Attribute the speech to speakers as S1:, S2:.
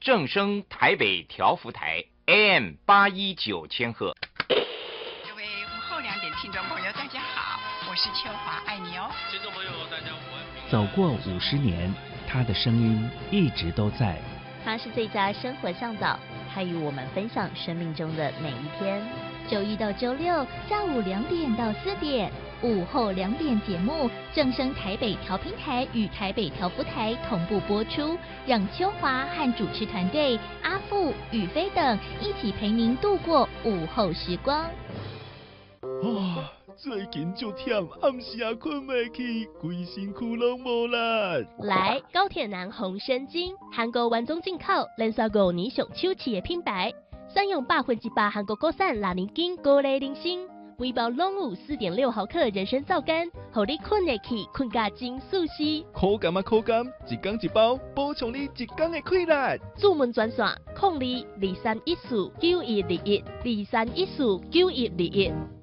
S1: 正声台北调幅台 AM819千赫。
S2: 各位午后2点听众朋友，大家好，我是秋华，爱你哦。
S3: 听众朋友，大家午安。
S4: 走过50年，他的声音一直都在。
S5: 他是最佳生活向导，他与我们分享生命中的每一天。
S6: 周一到周六下午2点到4点，午后2点节目正声台北调频台与台北调幅台同步播出，让秋华和主持团队阿富、宇飞等一起陪您度过午后时光。
S7: 最近就忝，暗时也困袂去，规身躯拢无力。
S8: 来高铁男红参精，韩国原装进口，连续5年上手气的品牌，选用100%韩国国产拉年金高丽人参，每包拢有4.6毫克人参皂苷，互你困会去，困甲真舒适。
S7: 口感啊口感，一天一包，补充你一天的快乐。
S8: 注文专线：02-2314-9121，2314-9121。